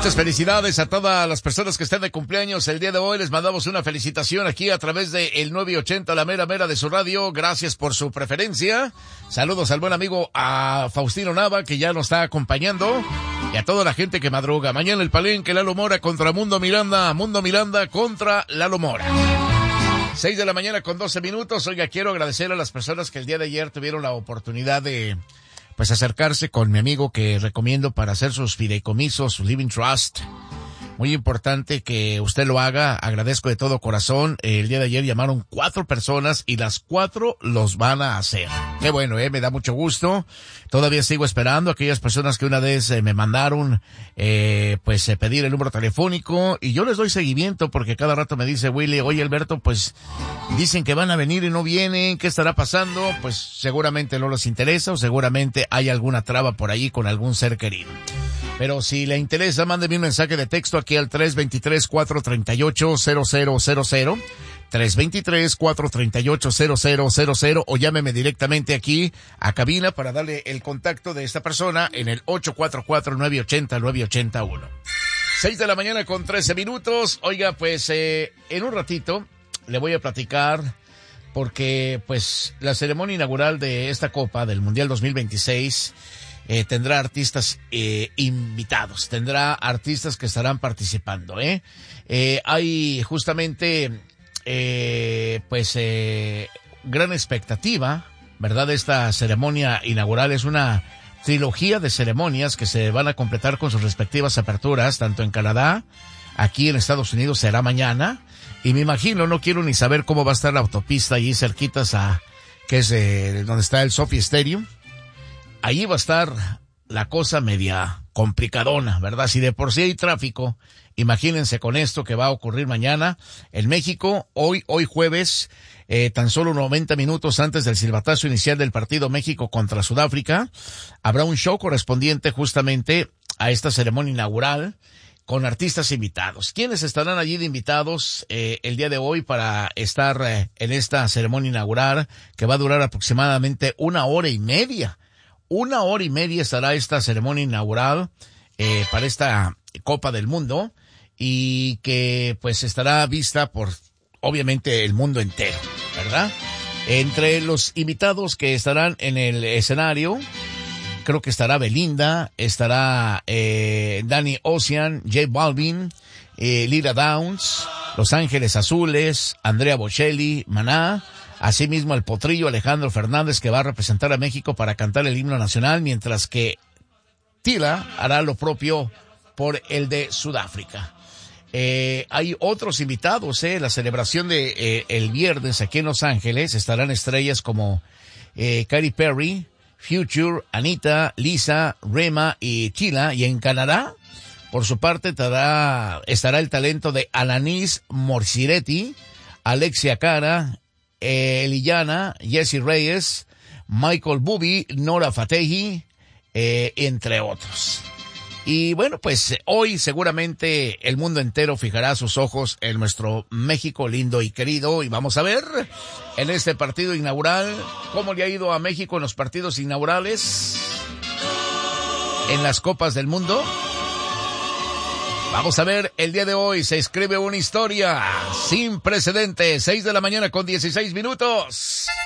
Muchas felicidades a todas las personas que estén de cumpleaños el día de hoy. Les mandamos una felicitación aquí a través de el 980, la mera mera de su radio. Gracias por su preferencia. Saludos al buen amigo a Faustino Nava, que ya nos está acompañando. Y a toda la gente que madruga. Mañana el Palenque, Lalo Mora contra Mundo Miranda. Mundo Miranda contra Lalo Mora. 6 de la mañana con 12 minutos. Oiga, quiero agradecer a las personas que el día de ayer tuvieron la oportunidad de acercarse con mi amigo que recomiendo para hacer sus fideicomisos, su Living Trust. Muy importante que usted lo haga. Agradezco de todo corazón. El día de ayer llamaron 4 personas y las 4 los van a hacer. Qué bueno, me da mucho gusto. Todavía sigo esperando a aquellas personas que una vez me mandaron, pedir el número telefónico, y yo les doy seguimiento porque cada rato me dice Willy, oye Alberto, pues dicen que van a venir y no vienen, ¿qué estará pasando? Pues seguramente no les interesa o seguramente hay alguna traba por ahí con algún ser querido. Pero si le interesa, mándeme un mensaje de texto aquí al 323-438-0000, 323-438-0000, o llámeme directamente aquí a cabina para darle el contacto de esta persona en el 844-980-981. 6 de la mañana con 13 minutos. Oiga, pues en un ratito le voy a platicar porque pues la ceremonia inaugural de esta Copa del Mundial 2026 tendrá artistas invitados, tendrá artistas que estarán participando, hay justamente gran expectativa, ¿verdad? Esta ceremonia inaugural es una trilogía de ceremonias que se van a completar con sus respectivas aperturas, tanto en Canadá, aquí en Estados Unidos será mañana, y me imagino, no quiero ni saber cómo va a estar la autopista allí cerquitas a, que es donde está el Sophie Stadium. Ahí va a estar la cosa media complicadona, ¿verdad? Si de por sí hay tráfico, imagínense con esto que va a ocurrir mañana en México, hoy jueves, tan solo 90 minutos antes del silbatazo inicial del partido México contra Sudáfrica, habrá un show correspondiente justamente a esta ceremonia inaugural con artistas invitados. ¿Quiénes estarán allí de invitados el día de hoy para estar en esta ceremonia inaugural que va a durar aproximadamente 1 hora y media? 1 hora y media estará esta ceremonia inaugural para esta Copa del Mundo, y que pues estará vista por obviamente el mundo entero, ¿verdad? Entre los invitados que estarán en el escenario, creo que estará Belinda, estará Danny Ocean, J Balvin, Lila Downs, Los Ángeles Azules, Andrea Bocelli, Maná. Asimismo, el potrillo Alejandro Fernández, que va a representar a México para cantar el himno nacional, mientras que Tila hará lo propio por el de Sudáfrica. Hay otros invitados, la celebración de el viernes aquí en Los Ángeles estarán estrellas como Katy Perry, Future, Anita, Lisa, Rema y Tila. Y en Canadá, por su parte, estará el talento de Alanis Morissette, Alexia Cara, Eliana, Jessie Reyes, Michael Bublé, Nora Fatehi, entre otros. Y bueno, pues hoy seguramente el mundo entero fijará sus ojos en nuestro México lindo y querido, y vamos a ver en este partido inaugural cómo le ha ido a México en los partidos inaugurales en las Copas del Mundo. Vamos a ver, el día de hoy se escribe una historia sin precedentes. 6 de la mañana con 16 minutos.